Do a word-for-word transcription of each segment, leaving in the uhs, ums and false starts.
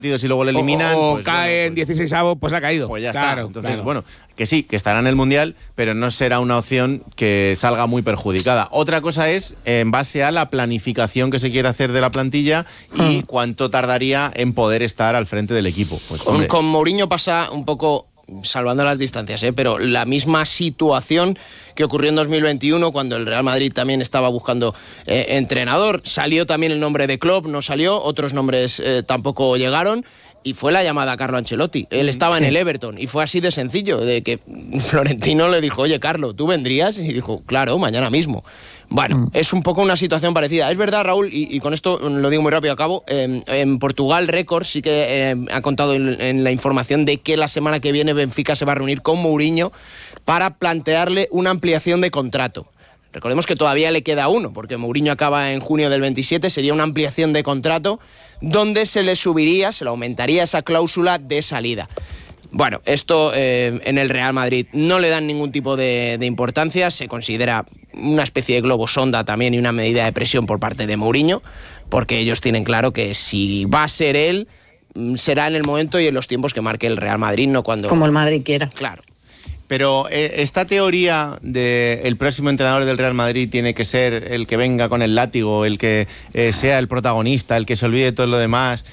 y luego le eliminan, o, o pues, cae bueno, en dieciseisavo, pues ha caído. Pues ya claro, está. Entonces, claro. bueno, que sí, que estará en el Mundial, pero no será una opción que salga muy perjudicada. Otra cosa es en base a la planificación que se quiere hacer de la plantilla y hmm. cuánto tardaría en poder estar al frente del equipo. Pues, con, con Mourinho pasa un poco, salvando las distancias, ¿eh? pero la misma situación que ocurrió en dos mil veintiuno, cuando el Real Madrid también estaba buscando eh, entrenador. Salió también el nombre de Klopp, no salió, otros nombres eh, tampoco llegaron, y fue la llamada a Carlo Ancelotti. Él estaba sí. en el Everton, y fue así de sencillo, de que Florentino le dijo, oye, Carlo, ¿tú vendrías? Y dijo, claro, mañana mismo. Bueno, mm. es un poco una situación parecida. Es verdad, Raúl, y, y con esto lo digo muy rápido a cabo, eh, en Portugal Record sí que eh, ha contado en, en la información de que la semana que viene Benfica se va a reunir con Mourinho para plantearle una ampliación de contrato. Recordemos que todavía le queda uno, porque Mourinho acaba en junio del veintisiete, sería una ampliación de contrato donde se le subiría, se le aumentaría esa cláusula de salida. Bueno, esto eh, en el Real Madrid no le dan ningún tipo de, de importancia, se considera una especie de globo sonda también y una medida de presión por parte de Mourinho, porque ellos tienen claro que si va a ser él, será en el momento y en los tiempos que marque el Real Madrid, no cuando... Como el Madrid quiera. Claro. Pero eh, esta teoría de el próximo entrenador del Real Madrid tiene que ser el que venga con el látigo, el que eh, sea el protagonista, el que se olvide de todo lo demás...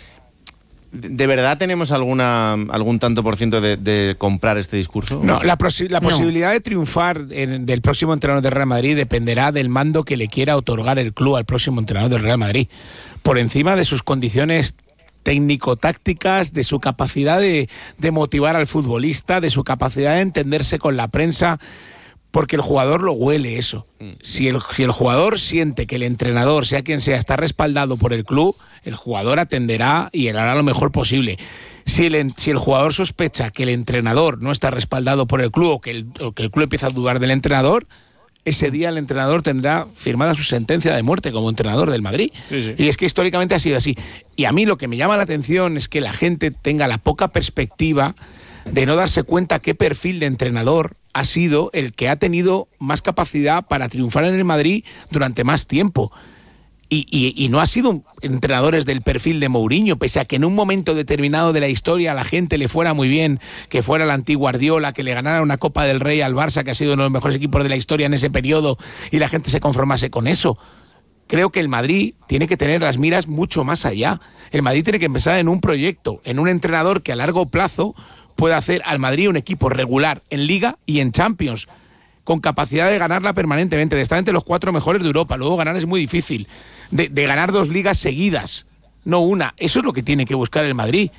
¿De verdad tenemos alguna algún tanto por ciento de, de comprar este discurso? No, la, posi- la no. posibilidad de triunfar en, del próximo entrenador del Real Madrid dependerá del mando que le quiera otorgar el club al próximo entrenador del Real Madrid, por encima de sus condiciones técnico-tácticas, de su capacidad de, de motivar al futbolista, de su capacidad de entenderse con la prensa, porque el jugador lo huele eso. Si el, si el jugador siente que el entrenador, sea quien sea, está respaldado por el club, el jugador atenderá y hará lo mejor posible. Si el, si el jugador sospecha que el entrenador no está respaldado por el club o que el, o que el club empieza a dudar del entrenador, ese día el entrenador tendrá firmada su sentencia de muerte como entrenador del Madrid. Sí, sí. Y es que históricamente ha sido así. Y a mí lo que me llama la atención es que la gente tenga la poca perspectiva de no darse cuenta qué perfil de entrenador ha sido el que ha tenido más capacidad para triunfar en el Madrid durante más tiempo. Y, y, y no ha sido entrenadores del perfil de Mourinho, pese a que en un momento determinado de la historia a la gente le fuera muy bien, que fuera el antiguo Guardiola, que le ganara una Copa del Rey al Barça, que ha sido uno de los mejores equipos de la historia en ese periodo, y la gente se conformase con eso. Creo que el Madrid tiene que tener las miras mucho más allá. El Madrid tiene que empezar en un proyecto, en un entrenador que a largo plazo pueda hacer al Madrid un equipo regular en Liga y en Champions, con capacidad de ganarla permanentemente, de estar entre los cuatro mejores de Europa. Luego ganar es muy difícil. De, de ganar dos ligas seguidas, no una. Eso es lo que tiene que buscar el Madrid.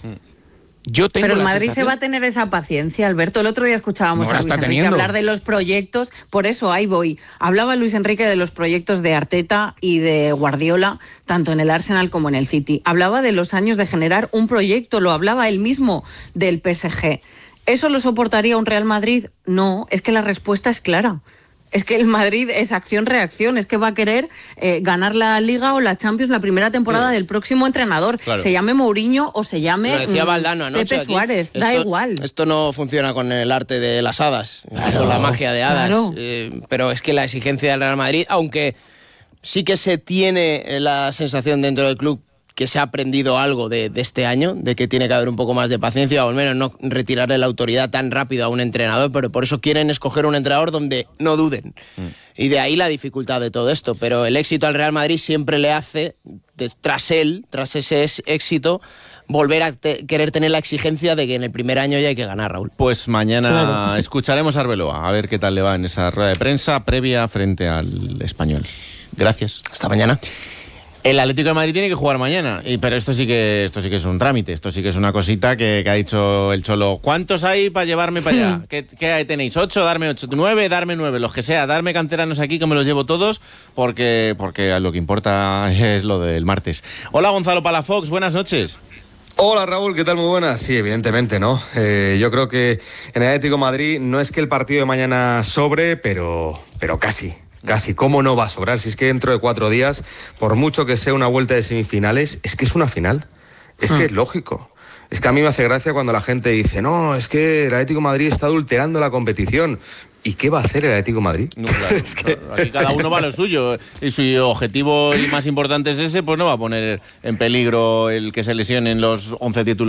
Yo tengo Pero el la Madrid sensación... se va a tener esa paciencia, Alberto. El otro día escuchábamos no, a Luis Enrique teniendo. hablar de los proyectos, por eso ahí voy. Hablaba Luis Enrique de los proyectos de Arteta y de Guardiola, tanto en el Arsenal como en el City. Hablaba de los años de generar un proyecto, lo hablaba él mismo del P S G. ¿Eso lo soportaría un Real Madrid? No, es que la respuesta es clara. Es que el Madrid es acción-reacción, es que va a querer eh, ganar la Liga o la Champions la primera temporada sí. del próximo entrenador. Claro. Se llame Mourinho o se llame Lo decía Valdano anoche, Pepe aquí. Suárez, esto, da igual. Esto no funciona con el arte de las hadas, claro, con la magia de hadas. Claro. Eh, pero es que la exigencia del Real Madrid, aunque sí que se tiene la sensación dentro del club que se ha aprendido algo de, de este año, de que tiene que haber un poco más de paciencia, o al menos no retirarle la autoridad tan rápido a un entrenador, pero por eso quieren escoger un entrenador donde no duden. Mm. Y de ahí la dificultad de todo esto. Pero el éxito al Real Madrid siempre le hace, de, tras él, tras ese éxito, volver a te, querer tener la exigencia de que en el primer año ya hay que ganar, Raúl. Pues mañana claro. escucharemos a Arbeloa, a ver qué tal le va en esa rueda de prensa previa frente al Español. Gracias. Hasta mañana. El Atlético de Madrid tiene que jugar mañana, y, pero esto sí que esto sí que es un trámite, esto sí que es una cosita que, que ha dicho el Cholo. ¿Cuántos hay para llevarme para allá? ¿Qué, qué tenéis? ¿Ocho? Darme ocho. ¿Nueve? Darme nueve. Los que sea, darme canteranos aquí que me los llevo todos, porque, porque lo que importa es lo del martes. Hola, Gonzalo Palafox, buenas noches. Hola Raúl, ¿qué tal? Muy buenas. Sí, evidentemente, ¿no? Eh, yo creo que en el Atlético de Madrid no es que el partido de mañana sobre, pero, pero casi. Casi, ¿cómo no va a sobrar? Si es que dentro de cuatro días, por mucho que sea una vuelta de semifinales, es que es una final. Es que es lógico. Es que a mí me hace gracia cuando la gente dice, no, es que el Atlético de Madrid está adulterando la competición. ¿Y qué va a hacer el Atlético de Madrid? No, claro, Es que- claro. Aquí cada uno va a lo suyo. Y su objetivo más importante es ese, pues no va a poner en peligro el que se lesionen los once titulares